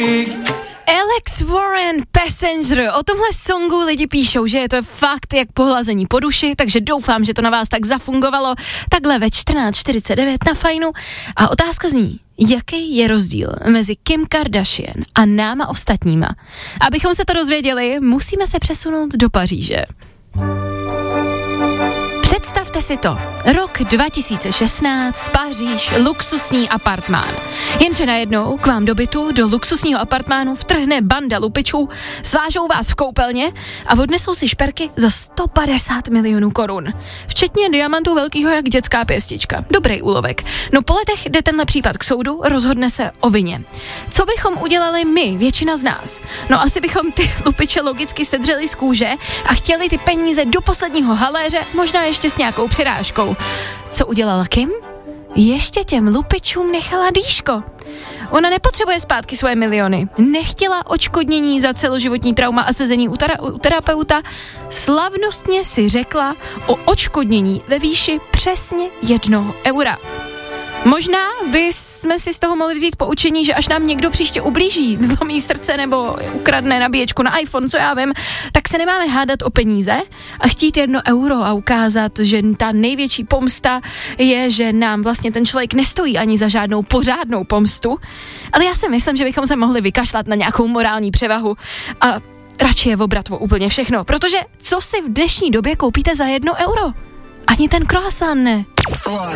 Alex Warren, Passenger. O tomhle songu lidi píšou, že je to fakt jak pohlazení po duši, takže doufám, že to na vás tak zafungovalo. Takhle ve 14:49 na Fajnu. A otázka zní, jaký je rozdíl mezi Kim Kardashian a náma ostatníma? Abychom se to dozvěděli, musíme se přesunout do Paříže. Představte si to, rok 2016, Paříž, luxusní apartmán. Jenže najednou k vám do bytu, do luxusního apartmánu vtrhne banda lupičů, svážou vás v koupelně a odnesou si šperky za 150 milionů korun. Včetně diamantů velkýho jak dětská pěstička. Dobrý úlovek. No po letech jde tenhle případ k soudu, rozhodne se o vině. Co bychom udělali my, většina z nás? No asi bychom ty lupiče logicky sedřeli z kůže a chtěli ty peníze do posledního haléře, možná ještě s nějakou přirážkou. Co udělala Kim? Ještě těm lupičům nechala dýško. Ona nepotřebuje zpátky svoje miliony. Nechtěla odškodnění za celoživotní trauma a sezení u terapeuta. Slavnostně si řekla o odškodnění ve výši přesně 1 eura. Možná bychom si z toho mohli vzít poučení, že až nám někdo příště ublíží, zlomí srdce nebo ukradne nabíječku na iPhone, co já vím, tak se nemáme hádat o peníze a chtít 1 euro a ukázat, že ta největší pomsta je, že nám vlastně ten člověk nestojí ani za žádnou pořádnou pomstu. Ale já si myslím, že bychom se mohli vykašlat na nějakou morální převahu a radši je obrat o úplně všechno, protože co si v dnešní době koupíte za 1 euro? Ani ten croissant ne.